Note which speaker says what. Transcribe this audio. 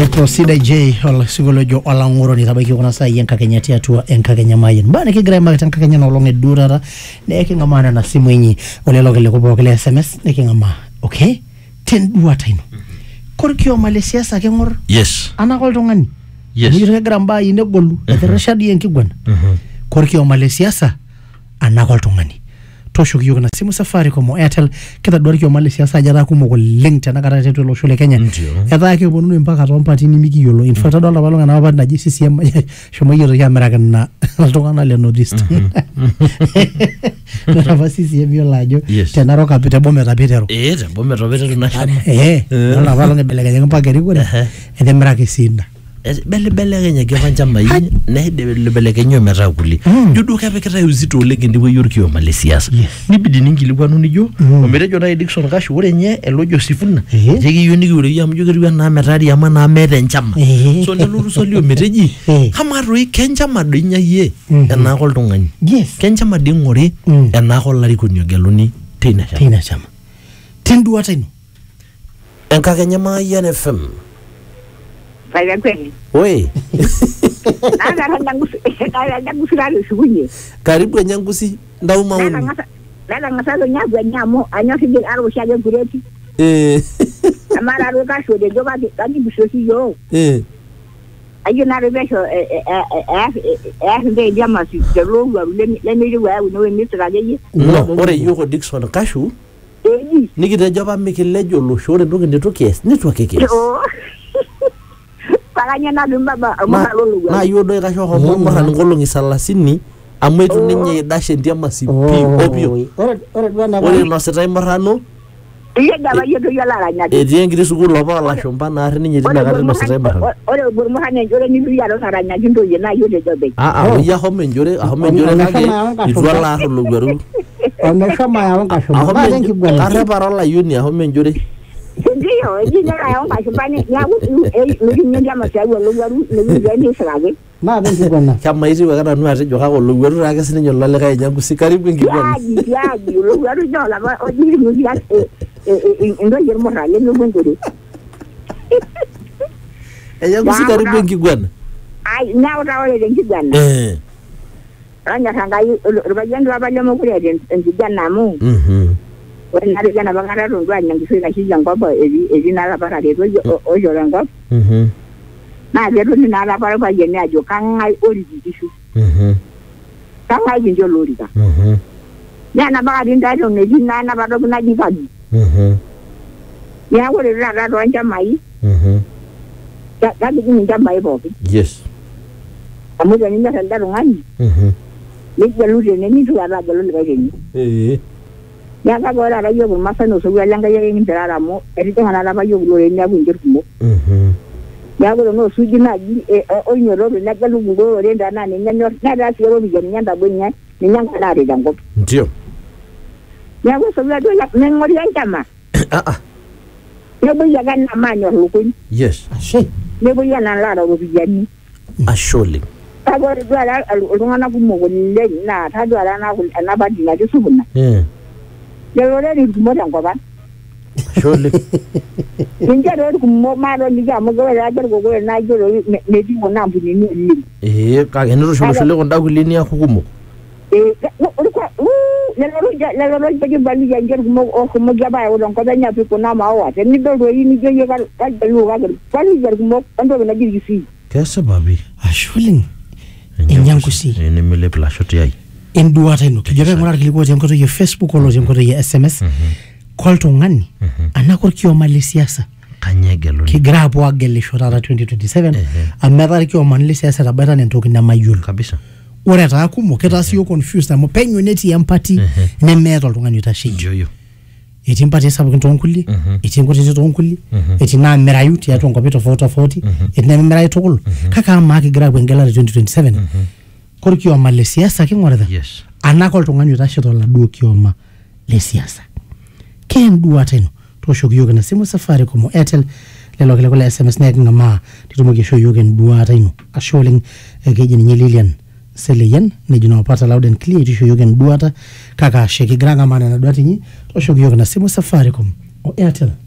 Speaker 1: Procida J ol sigolojo olanguro ni tabaki kuna saa yenka kenyati atua enka kenyamayin bana kigira magatan kenya no longe durara ne kingamana na simu yenyi olelo kele kubokele SMS ne kingama okay ten duata ino korkio Malaysia sa kengor
Speaker 2: yes
Speaker 1: ana koltongani
Speaker 2: yes
Speaker 1: ni regra mba ine golu rashadi yenkigwana korkio Malaysia sa ana koltongani tosho kiyo na simu Safaricom o Airtel kita dorkio Malaysia sa jara kumoko link tena kata tetu lo shule Kenya eta yake bonunu mpaka tompati ni miki yolo in fact dola balonga na wabanda GCCM shomo yero ya America na tongana le nodist na nafasi CCM yolajo tena roka pete bombe tapitero
Speaker 2: bombe tapitero na shama
Speaker 1: dola balonga belega yenga mpaka riko ende America sinda
Speaker 2: bele Kenya kivanja mai na bele Kenya metakuli judu kapeketa uzito oleng ndiwe yorkio Malaysia nibidi ningilikuanu nijo ometejo na Dickson Kashu ore nye elojo sifuna jeki yoniki ure ya mjokeru na metari ama na mete enchama so nelu solio meteji kama roi kenchama dinya ye enako oltungani kenchama dingori enako larikoni ogeluni teina
Speaker 1: chama tendu ataino
Speaker 2: enka Kenya Mayan FM
Speaker 3: Saya kweli.
Speaker 2: Oi.
Speaker 3: Nyangusi rali sugunye.
Speaker 2: Karibu nyangusi ndauma unu.
Speaker 3: Nada ngasalo nyagwa nyamo anyosi bil aro shage gureti. Amara ro ka shode joba kadi bisosi yo. Ayo na rebesho be jamasi jero le mi wa no mi traje.
Speaker 2: No, ore yuko Dickson Kashu. Nikita joba mikilejo lo shore ndoke ndetokes network kekes.
Speaker 3: Palanya na lumba amalolo
Speaker 2: na yodo ikasho homo mahal ngolongi salasini amwetu ninye dashe ndia masipi obio ore no setai marano
Speaker 3: iye daba yodo yala nya
Speaker 2: edi ngiri sukulu lopa la shomba na ari ninye dina kare no setai marano
Speaker 3: ore burmu hane jore ni biya ro saranya jindo ye na yodo jobe
Speaker 2: ya homo njore kage itwala holo gweru
Speaker 1: amesha maya ngashoma
Speaker 2: ba ngi bwana are parola yuni homo njore
Speaker 3: ndio ejina ya ngashoma bani ya ngi ndia masawo lo gweru ni ni sarabe
Speaker 1: ma bengi bwana
Speaker 2: kama hizi wakana nu ate joka lo gweru rake sininyo lale kai nyangusi karibu ngi bwana
Speaker 3: ya lo gweru jola ba ojiri ngi ya ndo yermo rale no ngore
Speaker 2: nyangusi karibu ngi bwana
Speaker 3: ai na utaole ngi bwana ranya sangai rubajendo abalemo kule ngi bwana mu when I began a bagara to run and feel like he's young papa is in Alabama, or your uncle. Now, they don't in Alabama, you can't I only issue. Can't I in your Lorica? Then about in that on the nine about the Nagibadi. Yeah, what is that one Jamai? That is done by Bobby.
Speaker 2: Yes.
Speaker 3: I'm moving in that one. Make the illusion any to allow the little ya ka gora ra yo masa no so ya langa ya ngira mo erito hana ba yo lo nya bunjir mo ya go no suji na ji o nyoro na galu ngo re nda na ni nyanyo na da si ro bi nyanda bunya ni nyanga na re dango
Speaker 2: ndio
Speaker 3: ya go so ya do ya ngori ya chama ya bo ya ganna manyo hukun
Speaker 2: yes
Speaker 3: ne bo ya na la ro bi yani
Speaker 2: ashole
Speaker 3: ta go ri ala ngana ku mo le na ta do ala na ku na ba di na ju subuna Yelore ni kumoja ngoba.
Speaker 2: Surely.
Speaker 3: Ninja ro kumo maro ni jamu go ya jar go na joro ne di mona mbuni ni.
Speaker 2: Ka genero shole ko ndagu lini ya kukumo.
Speaker 3: Leloro je bali ya jar kumo o kumo jaba o don ko benya pi ko na ma wa te ni do yi ni je ga ga lu ga bali jar kumo ando na ji si.
Speaker 2: Kesa babi.
Speaker 1: Ashulin. Enyankusi.
Speaker 2: Ni mele plashot yai.
Speaker 1: Enduata ino kijabe ngora kiliko jenkoto ye Facebook olo jenkoto ye SMS kolto ngani anakor kio Malaysia sa
Speaker 2: kanyegelo
Speaker 1: kigrapo agele shorara 2027 amedari kio Malaysia sa tabata nentoki na mayul
Speaker 2: kabisa
Speaker 1: ore ta kumo keta siyo confused na mopenyo neti empathy ne meto ngani utashinjo
Speaker 2: yo
Speaker 1: eti empathy sabu ntonkuli eti ngoti ntonkuli eti na merayuti ya tonko pito tofauti eti na merayu tokulu kaka amaki grapo ngela 2027 korkio Malaysia sa kingoreda
Speaker 2: yes
Speaker 1: anako oltungani utashito la duo kioma le siasa ken duata ino tosho kiyoke na simu Safaricom Airtel lelo kile kule SMS na ngama titumoke show yoke duata ino asholing egeje ni Lilian Seleyen ne jino pata loud and clear tisho yoke duata kaka sheki granga mana na duata ni tosho kiyoke na simu Safaricom o Airtel